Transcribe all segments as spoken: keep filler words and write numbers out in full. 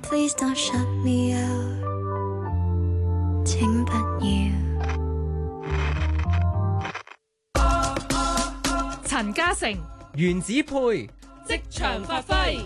Please don't shut me out， 請不要。 陳嘉誠、 原子配職場發揮。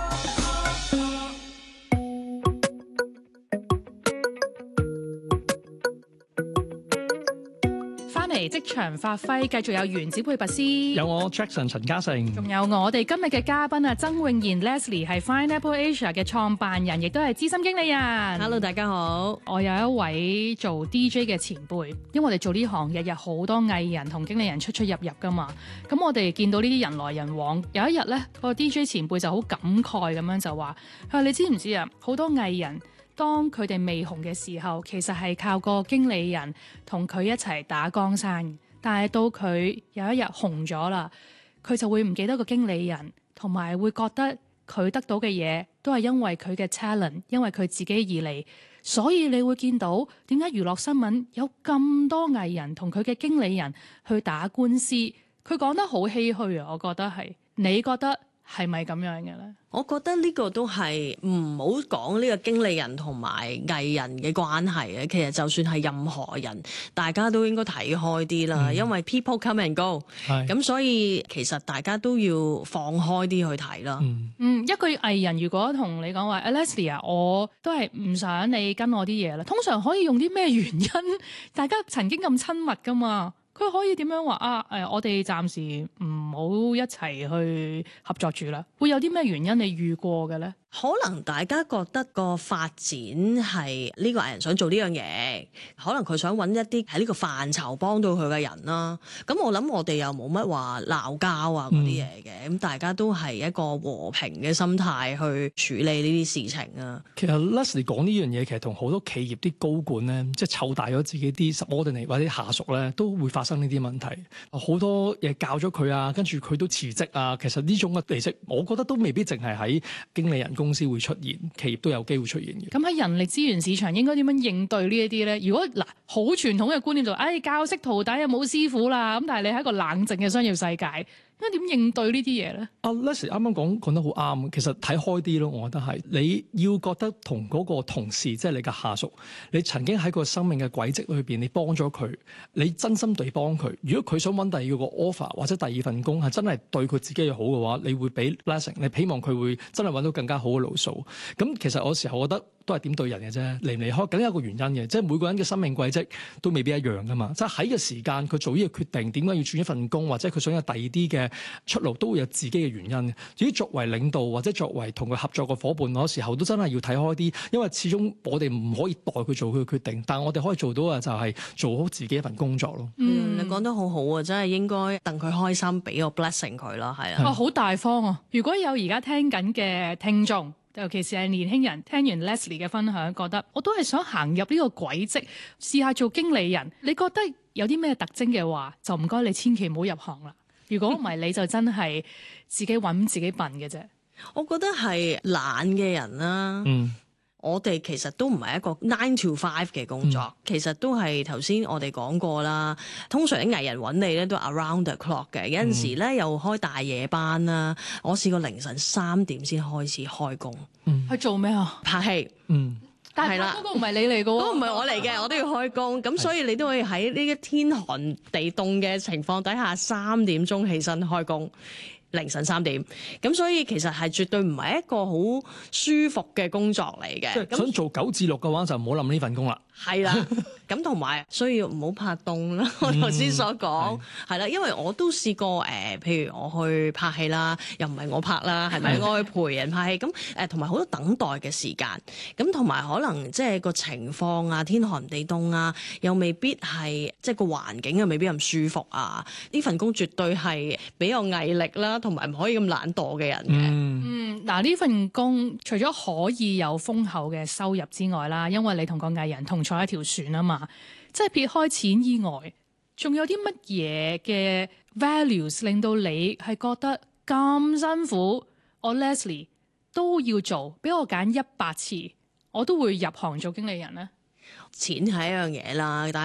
職場發揮，繼續有原子配拔師， 有我 Jackson 陳嘉誠， 仲有我哋今日嘅嘉賓啊，曾詠賢 Leslie 係 Fine Apple Asia 嘅創辦人，亦都係資深經理人。 Hello， 大家好。 我有一位做 D J 嘅前輩，因為我哋做呢行日日好多藝人同經理人出出入入噶嘛，咁我哋見到呢啲人來人往，有一日呢個 D J 前輩就好感慨咁樣就話：佢話你知唔知啊？好多藝人，當佢哋未紅嘅時候，其實係靠個經理人同佢一齊打江山，但係到佢有一日紅咗啦，佢就會唔記得個經理人，同埋會覺得佢得到嘅嘢都係因為佢嘅 talent， 因為佢自己而嚟。所以你會見到點解娛樂新聞有咁多藝人同佢嘅經理人去打官司？佢講得好唏噓啊！我覺得係，你覺得係咪咁樣嘅呢？ 我覺得呢個都係唔好講呢個經理人同埋藝人嘅關係嘅。其實就算係任何人，大家都應該睇開啲啦。嗯、因為 people come and go，咁所以其實大家都要放開啲去睇啦。嗯， 嗯，一個藝人如果同你講話 Leslie 啊，我都係唔想你跟我啲嘢啦。通常可以用啲咩原因？大家曾經咁親密噶嘛？佢可以點樣話啊？誒，我哋暫時唔好一齊去合作住啦。會有啲咩原因你遇過嘅咧？ 可能大家覺得個發展係呢個藝人想做呢樣嘢，可能佢想揾一啲喺呢個範疇幫到佢嘅人啦。咁我諗我哋又冇乜話鬧交啊嗰啲嘢嘅，咁、嗯、大家都係一個和平嘅心態去處理呢啲事情啊。 其實 Leslie 講呢樣嘢，其實同好多企業啲高管咧，即係湊大咗自己啲 subordinate 或者下屬咧，都會發生呢啲問題。好多嘢教咗佢啊，跟住佢都辭職啊。其實呢種嘅離職，我覺得都未必淨係喺經理人公司會出現，企業都有機會出現嘅。 咁喺人力資源市場應該點樣應對呢一啲咧？如果嗱好傳統嘅觀念就，唉、哎、教識徒弟又冇師傅啦。咁但係你喺一個冷靜嘅商業世界，應該點應對呢啲嘢咧？阿 Leslie 啱啱講講得好啱，其實睇開啲咯，我覺得係你要覺得同嗰個同事，即係你嘅下屬，你曾經喺個生命嘅軌跡裏邊，你幫咗佢，你真心地幫佢。如果佢想揾第二個 offer 或者第二份工係真係對佢自己好嘅話，你會俾 blessing，你希望佢會真係揾到更加好嘅路數。咁其實我有時候覺得都係點對人嘅啫，離唔離開梗有一個原因嘅，即係每個人嘅生命軌跡都未必一樣噶嘛。即係喺個時間佢做呢個決定，點解要轉一份工，或者佢想有第二啲嘅出路，都會有自己嘅原因。至於作為領導或者作為同佢合作嘅伙伴，嗰時候都真係要睇開啲，因為始終我哋唔可以代佢做佢嘅決定，但係我哋可以做到嘅就係做好自己一份工作咯。 嗯，你講得好好啊，真係應該戥佢開心，俾個 blessing 佢啦，係啊。 哇，好大方啊！如果有而家聽緊嘅聽眾，尤其是係年輕人，聽完 Leslie 嘅分享，覺得我都係想行入呢個軌跡，試下做經理人。你覺得有啲咩特徵嘅話，就唔該你千祈唔好入行啦。如果唔係，你就真係自己揾自己笨嘅啫。 我覺得係懶嘅人啦。嗯。我哋其實都唔係一個 nine to five 嘅工作，嗯、其實都係頭先我哋講過啦。通常啲藝人揾你咧都 around the clock 嘅，有陣時咧又開大夜班啦。我試過凌晨三點先開始開工， 嗯、去做咩啊？ 拍戲。嗯， 但係嗰個唔係你嚟嘅喎， 嗰個唔係我嚟嘅，我都要開工。咁所以你都可以喺呢啲天寒地凍嘅情況底下，三點鐘起身開工。凌晨三點，咁所以其實係絕對唔係一個好舒服嘅工作嚟嘅。 即係想做九至六嘅話，就唔好諗呢份工啦。 係啦，咁同埋需要唔好拍凍啦。我頭先所講係啦，因為我都試過誒、呃，譬如我去拍戲啦，又唔係我拍啦，係咪？我去陪人拍戲，咁誒同埋好多等待嘅時間，咁同埋可能即係個情況啊，天寒地凍啊，又未必係即係個環境又未必咁舒服啊。呢份工絕對係比較毅力啦，同埋唔可以咁懶惰嘅人嘅。 嗯，嗱呢份工除咗可以有豐厚嘅收入之外啦，因為你同個藝人同坐一條船啊嘛，即係撇開錢以外，仲有啲乜嘢嘅 values 令到你係覺得咁辛苦？我 Leslie 都要做，俾我揀一百次，我都會入行做經理人呢？ 錢係一樣嘢啦，但